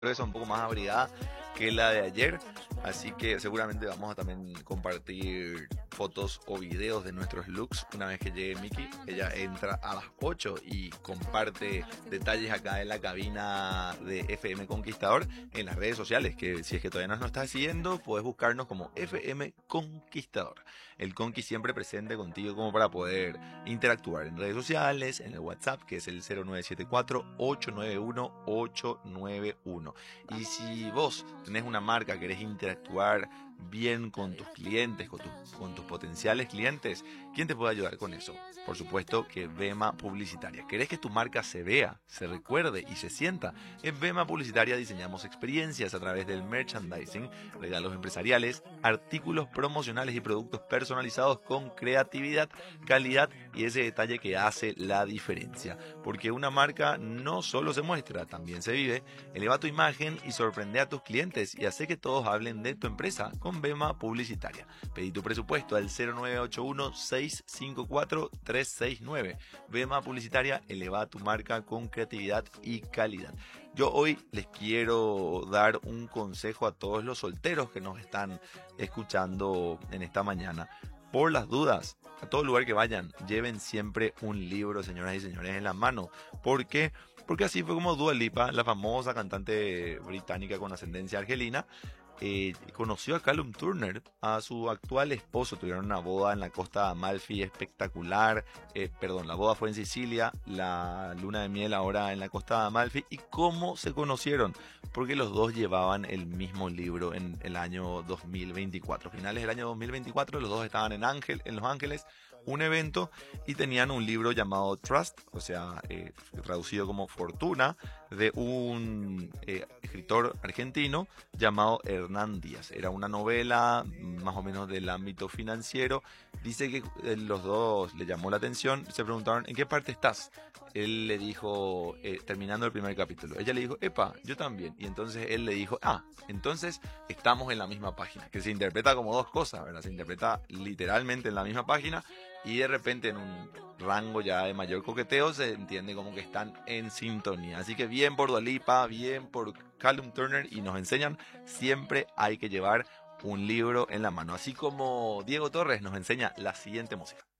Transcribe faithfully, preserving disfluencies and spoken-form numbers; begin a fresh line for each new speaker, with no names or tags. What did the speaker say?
es un poco más abrigada que la de ayer, así que seguramente vamos a también compartir fotos o videos de nuestros looks una vez que llegue Miki. Ella entra a las ocho y comparte detalles acá en la cabina de F M Conquistador en las redes sociales, que si es que todavía no nos estás siguiendo, puedes buscarnos como F M Conquistador. El Conqui siempre presente contigo como para poder interactuar en redes sociales, en el WhatsApp, que es el cero nueve siete cuatro, ocho nueve uno, ocho nueve uno. Y si vos tenés una marca, querés interactuar bien con tus clientes, con, tus, con tus potenciales clientes, ¿quién te puede ayudar con eso? Por supuesto que Vema Publicitaria. ¿Querés que tu marca se vea, se recuerde y se sienta? En Vema Publicitaria diseñamos experiencias a través del merchandising, regalos empresariales, artículos promocionales y productos personalizados con creatividad, calidad y ese detalle que hace la diferencia. Porque una marca no solo se muestra, también se vive. Eleva tu imagen y sorprende a tus clientes y hace que todos hablen de tu empresa con Vema Publicitaria. Pedí tu presupuesto al cero nueve ocho uno, seis cinco cuatro, tres seis nueve. Vema Publicitaria, eleva tu marca con creatividad y calidad. Yo hoy les quiero dar un consejo a todos los solteros que nos están escuchando en esta mañana. Por las dudas, a todo lugar que vayan, lleven siempre un libro, señoras y señores, en la mano. ¿Por qué? Porque así fue como Dua Lipa, la famosa cantante británica con ascendencia argelina, eh, conoció a Callum Turner, a su actual esposo. Tuvieron una boda en la costa de Amalfi espectacular. Eh, perdón, la boda fue en Sicilia, la luna de miel ahora en la costa de Amalfi. ¿Y cómo se conocieron? Porque los dos llevaban el mismo libro en el año dos mil veinticuatro. Finales del año dos mil veinticuatro, los dos estaban en, Ángel, en Los Ángeles, un evento, y tenían un libro llamado Trust, o sea, eh, traducido como Fortuna, de un eh, escritor argentino llamado Hernán Díaz. Era una novela más o menos del ámbito financiero. Dice que eh, los dos le llamó la atención, se preguntaron, ¿en qué parte estás? Él le dijo, eh, terminando el primer capítulo, ella le dijo, epa, yo también. Y entonces él le dijo, ah, entonces estamos en la misma página, que se interpreta como dos cosas, ¿verdad? Se interpreta literalmente en la misma página, y de repente en un rango ya de mayor coqueteo se entiende como que están en sintonía. Así que bien por Dua Lipa, bien por Callum Turner, y nos enseñan, siempre hay que llevar un libro en la mano. Así como Diego Torres nos enseña la siguiente música.